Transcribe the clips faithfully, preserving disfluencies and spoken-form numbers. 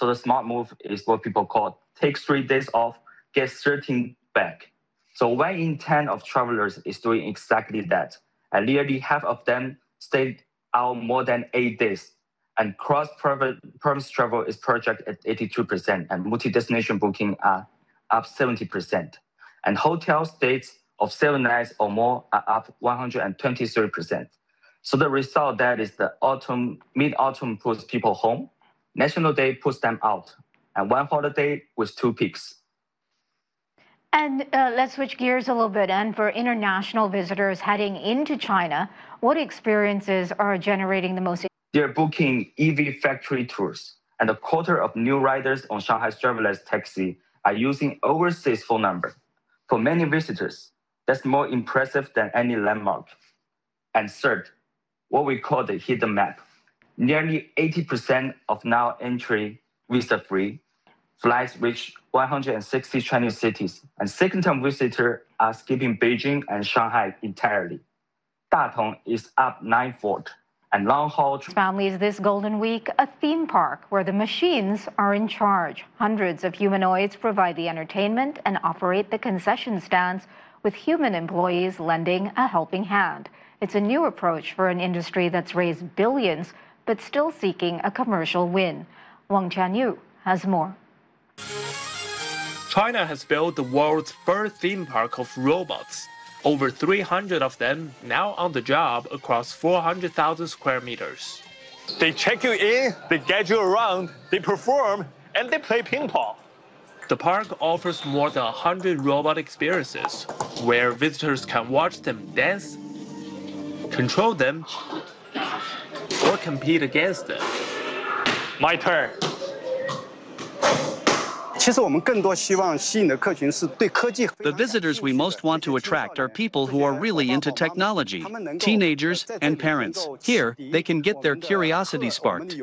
So the smart move is what people call take three days off, get thirteen back. So one in ten of travelers is doing exactly that. And nearly half of them stayed out more than eight days. And cross-purpose travel is projected at eighty-two percent, and multi-destination booking are up seventy percent. And hotel stays of seven nights or more are up one hundred twenty-three percent. So the result that is the autumn, mid-autumn puts people home, National Day puts them out, and one holiday with two peaks. And uh, let's switch gears a little bit. And for international visitors heading into China, what experiences are generating the most? They're booking E V factory tours, and a quarter of new riders on Shanghai's driverless taxi are using overseas phone number. For many visitors, that's more impressive than any landmark. And third, what we call the hidden map. Nearly eighty percent of now entry visa-free. Flights reach one hundred sixty Chinese cities, and second-time visitors are skipping Beijing and Shanghai entirely. Datong is up nine-fold, and long-haul families this Golden Week, a theme park where the machines are in charge. Hundreds of humanoids provide the entertainment and operate the concession stands, with human employees lending a helping hand. It's a new approach for an industry that's raised billions, but still seeking a commercial win. Wang Chanyu has more. China has built the world's first theme park of robots. Over three hundred of them now on the job across four hundred thousand square meters. They check you in, they get you around, they perform, and they play ping pong. The park offers more than one hundred robot experiences, where visitors can watch them dance, control them, or compete against them. My turn. The visitors we most want to attract are people who are really into technology, teenagers and parents. Here, they can get their curiosity sparked.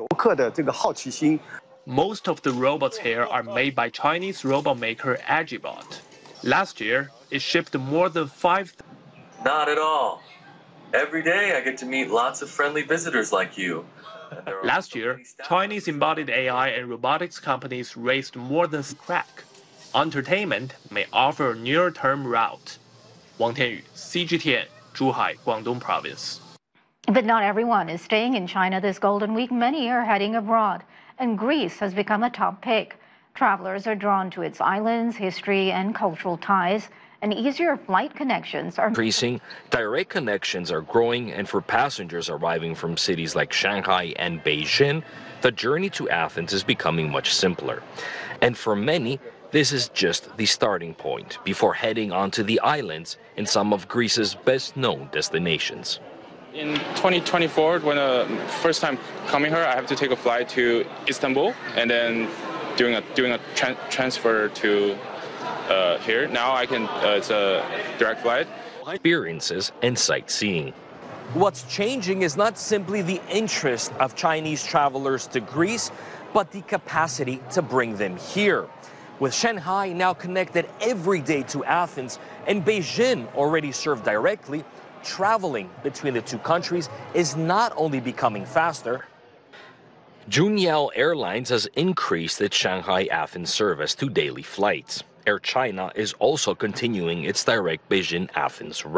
Most of the robots here are made by Chinese robot maker Agibot. Last year, it shipped more than five. Not at all. Every day I get to meet lots of friendly visitors like you. Last year, Chinese embodied A I and robotics companies raised more than crack. Entertainment may offer a near-term route. Wang Tianyu, C G T N, Zhuhai, Guangdong Province. But not everyone is staying in China this Golden Week. Many are heading abroad, and Greece has become a top pick. Travelers are drawn to its islands, history, and cultural ties, and easier flight connections are increasing. Direct connections are growing, and for passengers arriving from cities like Shanghai and Beijing, the journey to Athens is becoming much simpler. And for many, this is just the starting point before heading onto the islands in some of Greece's best-known destinations. In twenty twenty-four, when the first time coming here, I have to take a flight to Istanbul and then doing a doing a tra transfer to uh, here. Now I can. Uh, it's a direct flight. Experiences and sightseeing. What's changing is not simply the interest of Chinese travelers to Greece, but the capacity to bring them here. With Shanghai now connected every day to Athens and Beijing already served directly, traveling between the two countries is not only becoming faster. Junyao Airlines has increased its Shanghai-Athens service to daily flights. Air China is also continuing its direct Beijing-Athens route.